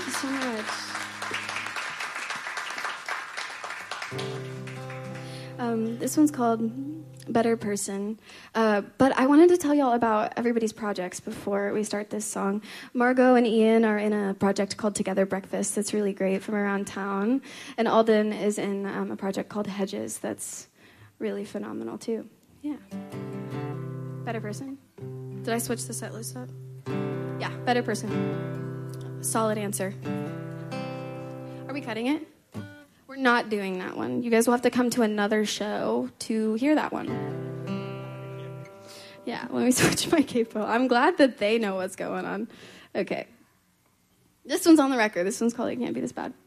you so much. This one's called Better Person. But I wanted to tell y'all about everybody's projects before we start this song. Margot and Ian are in a project called Together Breakfast that's really great from around town. And Alden is in a project called Hedges that's really phenomenal too. Yeah. Better Person. Did I switch the set list up? Yeah, Better Person. Solid answer. Are we cutting it? We're not doing that one. You guys will have to come to another show to hear that one. Yeah, let me switch my capo. I'm glad that they know what's going on. Okay. This one's on the record. This one's called It Can't Be This Bad.